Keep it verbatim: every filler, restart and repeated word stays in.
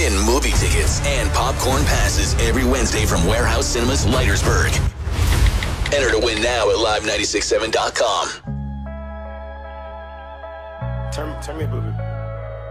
Win movie tickets and popcorn passes every Wednesday from Warehouse Cinemas, Leitersburg. Enter to win now at live nine six seven dot com. Turn, turn me a booby.